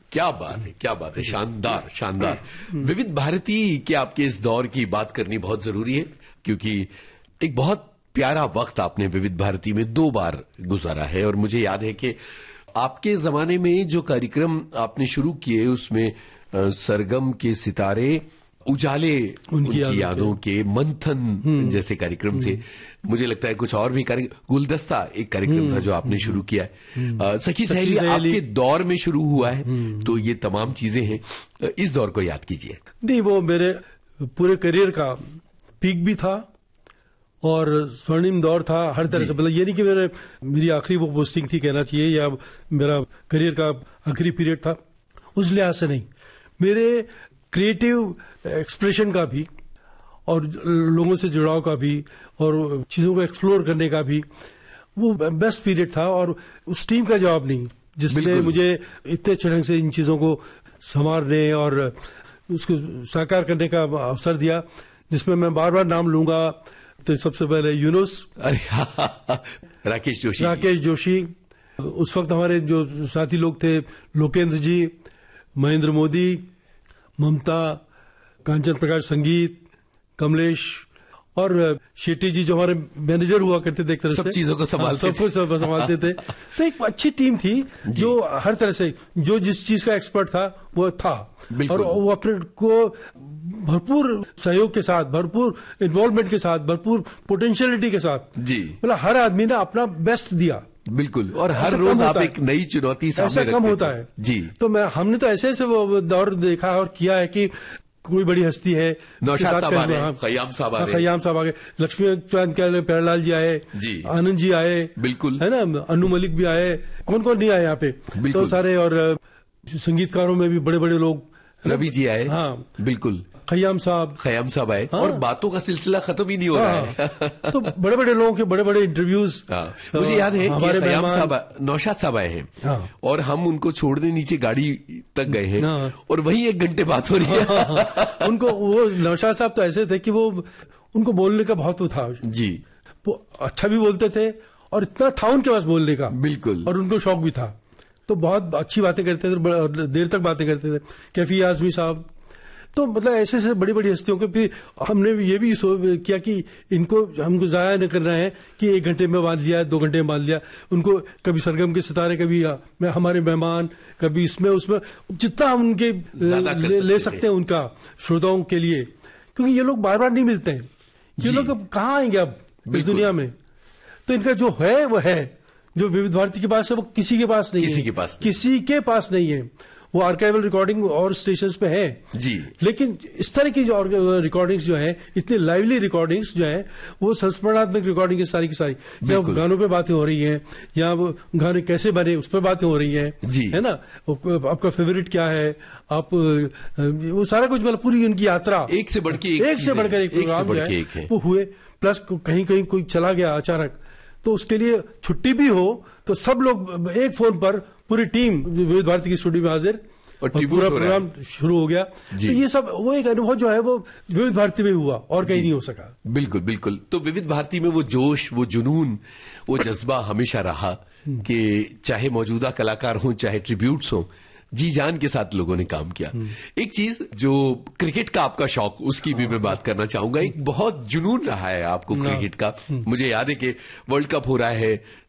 क्या बात है, क्या बात है, शानदार शानदार। विविध भारती के आपके इस दौर की बात करनी बहुत जरूरी है, क्योंकि एक बहुत प्यारा वक्त आपने विविध भारती में 2 बार गुजारा है। और मुझे याद है कि आपके जमाने में जो कार्यक्रम आपने शुरू किए उसमें सरगम के सितारे, उजाले उनकी यादों के, मंथन जैसे कार्यक्रम थे। मुझे लगता है कुछ और भी गुलदस्ता एक कार्यक्रम था जो आपने शुरू किया है। सखी सहेली आपके दौर में शुरू हुआ है। तो ये तमाम चीजें हैं, इस दौर को याद कीजिए। नहीं, वो मेरे पूरे करियर का पीक भी था और स्वर्णिम दौर था हर तरह से। मतलब ये नहीं कि मेरी आखिरी वो पोस्टिंग थी कहना चाहिए, या मेरा करियर का आखिरी पीरियड था, उस लिहाज से नहीं। मेरे क्रिएटिव एक्सप्रेशन का भी और लोगों से जुड़ाव का भी और चीजों को एक्सप्लोर करने का भी वो बेस्ट पीरियड था। और उस टीम का जवाब नहीं जिसने मुझे इतने अच्छे ढंग से इन चीजों को संवारने और उसको साकार करने का अवसर दिया, जिसमें मैं बार बार नाम लूंगा। तो सबसे पहले यूनुस, राकेश जोशी, उस वक्त हमारे जो साथी लोग थे, लोकेंद्र जी, महेंद्र मोदी, ममता, कांचन प्रकाश संगीत, कमलेश और शेट्टी जी जो हमारे मैनेजर हुआ करते थे, एक तरह से सब चीजों को संभालते थे। तो एक अच्छी टीम थी जो हर तरह से जो जिस चीज का एक्सपर्ट था वो था, और वो अपने को भरपूर सहयोग के साथ, भरपूर इन्वॉल्वमेंट के साथ, भरपूर पोटेंशियलिटी के साथ जी, मतलब हर आदमी ने अपना बेस्ट दिया। बिल्कुल, और हर रोज आप एक नई चुनौती सामने रखते थे। ऐसा कम होता है जी। तो हमने तो ऐसे वो दौर देखा और किया है कि कोई बड़ी हस्ती है, नौशाद साहब आ गए, खयाम साहब आ गए, लक्ष्मीकांत प्यारेलाल जी आए जी, आनंद जी आए, बिल्कुल है ना, अनु मलिक भी आए, कौन कौन नहीं आए यहाँ पे, तो सारे। और संगीतकारों में भी बड़े बड़े लोग, रवि जी आए, हाँ बिल्कुल, खयाम साहब आए, हाँ? और बातों का सिलसिला खत्म ही नहीं हो रहा है। तो बड़े बड़े लोगों के बड़े बड़े इंटरव्यूज। मुझे याद है कि खयाम साहब, नौशाद साहब आए हैं और हम उनको छोड़ने नीचे गाड़ी तक गए हैं और वहीं 1 घंटे बात हो रही है। उनको वो नौशाद साहब तो ऐसे थे कि वो उनको बोलने का बहुत वो था जी, वो अच्छा भी बोलते थे और इतना था उनके पास बोलने का, बिल्कुल, और उनको शौक भी था, तो बहुत अच्छी बातें करते थे, देर तक बातें करते थे। कैफी आजमी साहब, तो मतलब ऐसे ऐसे बड़ी बड़ी हस्तियों के भी हमने ये भी किया कि हमको जाया न करना है कि 1 घंटे में बांध लिया, 2 घंटे में बांध लिया उनको। कभी सरगम के सितारे, कभी हमारे मेहमान, कभी इसमें उसमें, जितना हम उनके ले सकते हैं उनका श्रोताओं के लिए, क्योंकि ये लोग बार बार नहीं मिलते हैं। ये लोग अब कहाँ आएंगे अब इस दुनिया में। तो इनका जो है वो है, जो विविध भारती के पास है वो किसी के पास नहीं है, किसी के पास नहीं है। वो आर्काइवल रिकॉर्डिंग और स्टेशंस पे है जी, लेकिन इस तरह की जो रिकॉर्डिंग्स जो है, इतनी लाइवली रिकॉर्डिंग्स जो है, वो संस्मरणात्मक रिकॉर्डिंग की सारी या गानों पे बातें हो रही हैं, या वो गाने कैसे बने उस पर बातें हो रही हैं जी, है ना, आपका फेवरेट क्या है, आप वो सारा कुछ, मतलब पूरी उनकी यात्रा एक से बढ़कर एक प्रोग्राम जो है वो हुए। प्लस कहीं कहीं कोई चला गया अचानक, तो उसके लिए छुट्टी भी हो तो सब लोग एक फोन पर, पूरी टीम विविध भारती की स्टूडियो में हाजिर और पूरा प्रोग्राम शुरू हो गया। तो ये सब वो एक अनुभव जो है वो विविध भारती में हुआ और कहीं नहीं हो सका। बिल्कुल बिल्कुल। तो विविध भारती में वो जोश, वो जुनून, वो जज्बा हमेशा रहा कि चाहे मौजूदा कलाकार हों, चाहे ट्रिब्यूट्स हों, जी जान के साथ लोगों ने काम किया। एक चीज जो क्रिकेट का आपका शौक, उसकी भी मैं बात करना चाहूंगा। एक बहुत जुनून रहा है आपको क्रिकेट का। मुझे याद है कि वर्ल्ड कप हो रहा है,